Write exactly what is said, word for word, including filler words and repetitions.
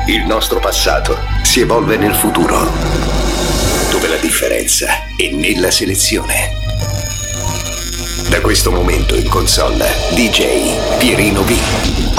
Il nostro passato si evolve nel futuro, dove la differenza è nella selezione. Da questo momento in console D J Pierino V.